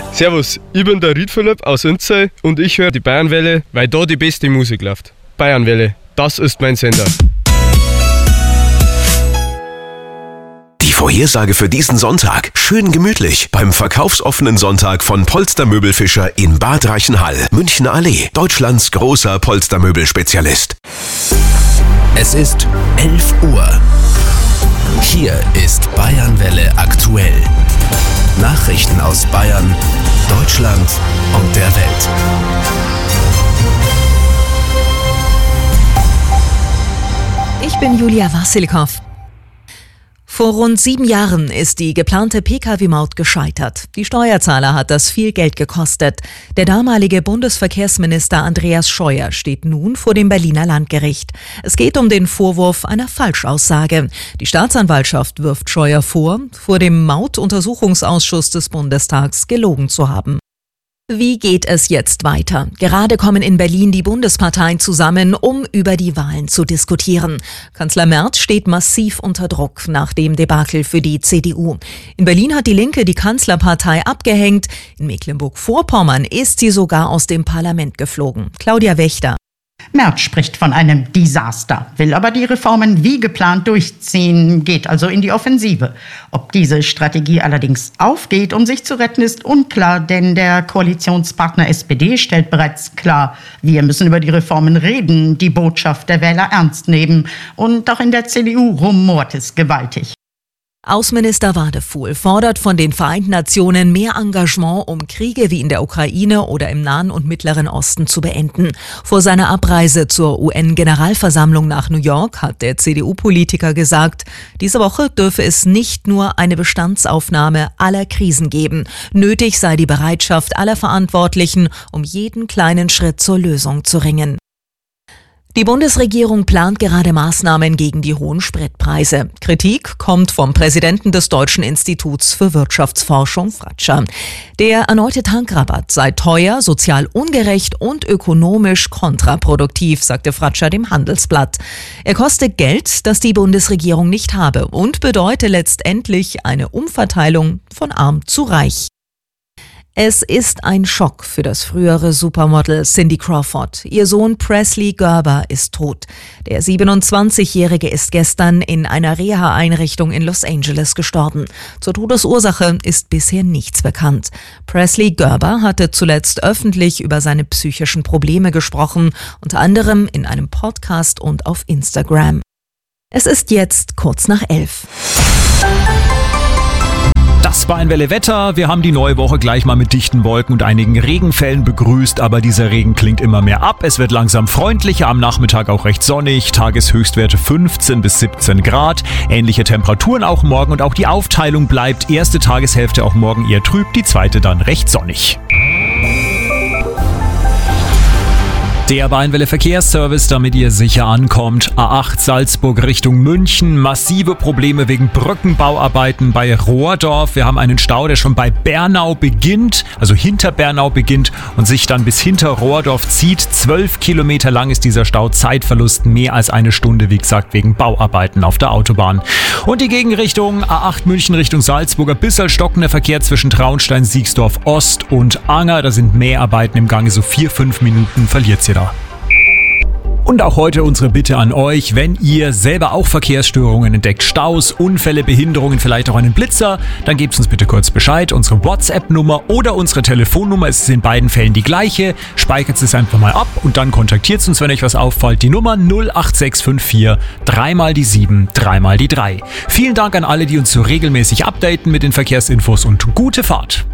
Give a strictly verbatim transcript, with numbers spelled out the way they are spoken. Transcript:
Servus, ich bin der Ried Philipp aus Inzell und ich höre die Bayernwelle, weil da die beste Musik läuft. Bayernwelle, das ist mein Sender. Die Vorhersage für diesen Sonntag. Schön gemütlich beim verkaufsoffenen Sonntag von Polstermöbelfischer in Bad Reichenhall, Münchner Allee, Deutschlands großer Polstermöbelspezialist. Es ist elf Uhr. Hier ist Bayernwelle aktuell. Nachrichten aus Bayern, Deutschland und der Welt. Ich bin Julia Wassilkow. Vor rund sieben Jahren ist die geplante P K W-Maut gescheitert. Die Steuerzahler hat das viel Geld gekostet. Der damalige Bundesverkehrsminister Andreas Scheuer steht nun vor dem Berliner Landgericht. Es geht um den Vorwurf einer Falschaussage. Die Staatsanwaltschaft wirft Scheuer vor, vor dem Mautuntersuchungsausschuss des Bundestags gelogen zu haben. Wie geht es jetzt weiter? Gerade kommen in Berlin die Bundesparteien zusammen, um über die Wahlen zu diskutieren. Kanzler Merz steht massiv unter Druck nach dem Debakel für die C D U. In Berlin hat die Linke die Kanzlerpartei abgehängt. In Mecklenburg-Vorpommern ist sie sogar aus dem Parlament geflogen. Claudia Wächter. Merz spricht von einem Desaster, will aber die Reformen wie geplant durchziehen, geht also in die Offensive. Ob diese Strategie allerdings aufgeht, um sich zu retten, ist unklar, denn der Koalitionspartner S P D stellt bereits klar, wir müssen über die Reformen reden, die Botschaft der Wähler ernst nehmen. Und auch in der C D U rumort es gewaltig. Außenminister Wadefuhl fordert von den Vereinten Nationen mehr Engagement, um Kriege wie in der Ukraine oder im Nahen und Mittleren Osten zu beenden. Vor seiner Abreise zur U N-Generalversammlung nach New York hat der C D U-Politiker gesagt, diese Woche dürfe es nicht nur eine Bestandsaufnahme aller Krisen geben. Nötig sei die Bereitschaft aller Verantwortlichen, um jeden kleinen Schritt zur Lösung zu ringen. Die Bundesregierung plant gerade Maßnahmen gegen die hohen Spritpreise. Kritik kommt vom Präsidenten des Deutschen Instituts für Wirtschaftsforschung, Fratscher. Der erneute Tankrabatt sei teuer, sozial ungerecht und ökonomisch kontraproduktiv, sagte Fratscher dem Handelsblatt. Er koste Geld, das die Bundesregierung nicht habe und bedeute letztendlich eine Umverteilung von arm zu reich. Es ist ein Schock für das frühere Supermodel Cindy Crawford. Ihr Sohn Presley Gerber ist tot. Der siebenundzwanzigjährige ist gestern in einer Reha-Einrichtung in Los Angeles gestorben. Zur Todesursache ist bisher nichts bekannt. Presley Gerber hatte zuletzt öffentlich über seine psychischen Probleme gesprochen, unter anderem in einem Podcast und auf Instagram. Es ist jetzt kurz nach elf. Das Bayernwelle Wetter. Wir haben die neue Woche gleich mal mit dichten Wolken und einigen Regenfällen begrüßt, aber dieser Regen klingt immer mehr ab. Es wird langsam freundlicher, am Nachmittag auch recht sonnig, Tageshöchstwerte fünfzehn bis siebzehn Grad, ähnliche Temperaturen auch morgen und auch die Aufteilung bleibt. Erste Tageshälfte auch morgen eher trüb, die zweite dann recht sonnig. Der Bayernwelle Verkehrsservice, damit ihr sicher ankommt. A acht Salzburg Richtung München. Massive Probleme wegen Brückenbauarbeiten bei Rohrdorf. Wir haben einen Stau, der schon bei Bernau beginnt, also hinter Bernau beginnt und sich dann bis hinter Rohrdorf zieht. Zwölf Kilometer lang ist dieser Stau. Zeitverlust mehr als eine Stunde, wie gesagt, wegen Bauarbeiten auf der Autobahn. Und die Gegenrichtung A acht München Richtung Salzburger. Bisserl stockender Verkehr zwischen Traunstein, Siegsdorf Ost und Anger. Da sind Mäharbeiten im Gange. So vier, fünf Minuten verliert sie da. Und auch heute unsere Bitte an euch, wenn ihr selber auch Verkehrsstörungen entdeckt, Staus, Unfälle, Behinderungen, vielleicht auch einen Blitzer, dann gebt uns bitte kurz Bescheid. Unsere WhatsApp-Nummer oder unsere Telefonnummer ist in beiden Fällen die gleiche. Speichert es einfach mal ab und dann kontaktiert uns, wenn euch was auffällt. Die Nummer null acht sechs fünf vier, dreimal die sieben, dreimal die drei. Vielen Dank an alle, die uns so regelmäßig updaten mit den Verkehrsinfos und gute Fahrt.